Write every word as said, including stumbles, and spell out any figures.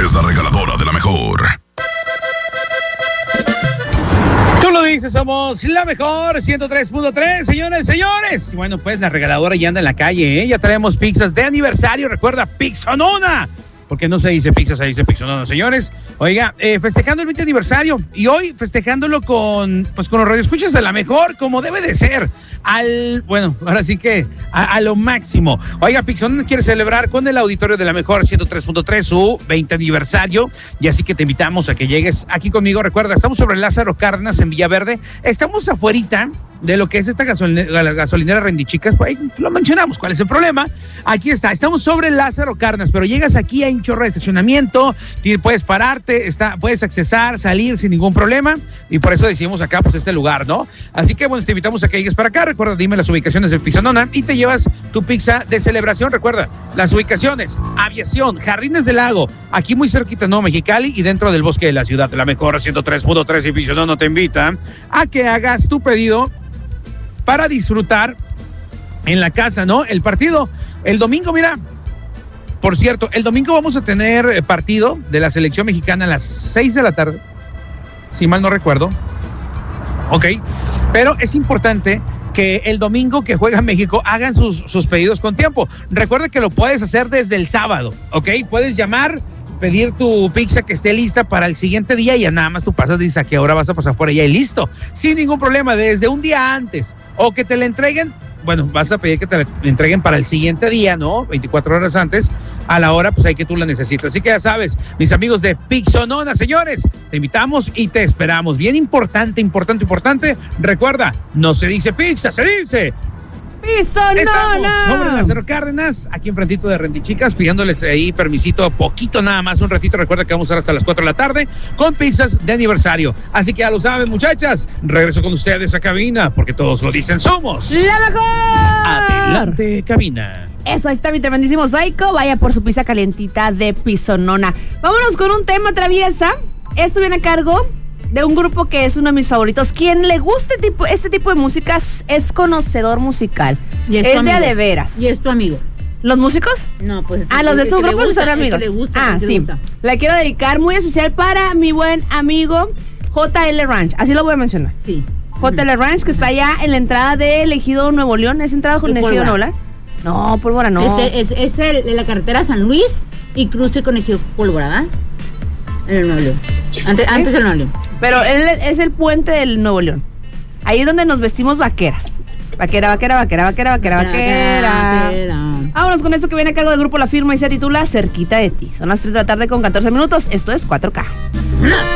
es la regaladora de la mejor. Tú lo dices, somos la mejor, ciento tres punto tres, señores, señores. Bueno, pues la regaladora ya anda en la calle, ¿eh? Ya traemos pizzas de aniversario, recuerda, Pizzonona. Porque no se dice pizza, se dice Pizzonona, señores. Oiga, eh, festejando el veinte aniversario y hoy festejándolo con, pues, con los radioescuchas de la mejor, como debe de ser. Al, bueno, ahora sí que a, a lo máximo. Oiga, Pizzonona quiere celebrar con el auditorio de la mejor ciento tres punto tres su veinte aniversario, y así que te invitamos a que llegues aquí conmigo. Recuerda, estamos sobre Lázaro Cárdenas en Villaverde. Estamos afuerita de lo que es esta gasolinera, la gasolinera Rendichicas. Pues ahí lo mencionamos, ¿cuál es el problema? Aquí está, estamos sobre Lázaro Cárdenas, pero llegas aquí, hay un chorro de estacionamiento, puedes pararte, está, puedes accesar, salir sin ningún problema, y por eso decidimos acá, pues, este lugar, ¿no? Así que, bueno, te invitamos a que llegues para acá. Recuerda, dime las ubicaciones del Pizzonona y te llevas tu pizza de celebración. Recuerda, las ubicaciones: Aviación, Jardines del Lago, aquí muy cerquita, ¿no? Mexicali, y dentro del bosque de la ciudad. La mejor ciento tres punto tres y Pizzonona te invita a que hagas tu pedido para disfrutar en la casa, ¿no? El partido, el domingo, mira, por cierto, el domingo vamos a tener partido de la selección mexicana a las seis de la tarde, si mal no recuerdo. Ok, pero es importante que el domingo que juega México hagan sus, sus pedidos con tiempo. Recuerda que lo puedes hacer desde el sábado, ¿ok? Puedes llamar, pedir tu pizza que esté lista para el siguiente día, y ya nada más tú pasas, dices a qué hora vas a pasar por allá y listo, sin ningún problema, desde un día antes, o que te la entreguen. Bueno, vas a pedir que te la entreguen para el siguiente día, ¿no? veinticuatro horas antes, a la hora, pues, ahí que tú la necesitas. Así que ya sabes, mis amigos de Pizzonona, señores, te invitamos y te esperamos. Bien importante, importante, importante. Recuerda, no se dice pizza, se dice Pizzonona. Estamos sobre Lázaro Cárdenas, aquí enfrentito de Rendichicas, pidiéndoles ahí permisito, poquito nada más, un ratito. Recuerda que vamos a estar hasta las cuatro de la tarde con pizzas de aniversario. Así que ya lo saben, muchachas, regreso con ustedes a cabina, porque todos lo dicen, somos la mejor. Adelante, cabina. Eso, ahí está mi tremendísimo Psycho. Vaya por su pizza calientita de Pizzonona. Vámonos con un tema, traviesa. Esto viene a cargo de un grupo que es uno de mis favoritos. Quien le guste tipo, este tipo de músicas es conocedor musical. Y es, es de a de veras. Y es tu amigo. ¿Los músicos? No, pues. Ah, los de estos grupos gusta, son amigos. Que le gusta, ah, que sí. le gusta. La quiero dedicar muy especial para mi buen amigo J L Ranch. Así lo voy a mencionar. Sí. J L Ranch, que está allá en la entrada de Ejido Nuevo León. ¿Es entrada con Ejido Nuevo León? No, Pólvora no. Es, el, es, es el de la carretera San Luis y cruce con Ejido Pólvora, ¿verdad? En el Nuevo León. Antes, ¿sí? Antes del Nuevo León. Pero él es el puente del Nuevo León. Ahí es donde nos vestimos vaqueras. Vaquera, vaquera, vaquera, vaquera, vaquera, vaquera. vaquera. Vámonos con esto que viene a cargo del grupo La Firma y se titula Cerquita de ti. Son las tres de la tarde con catorce minutos. Esto es cuatro K.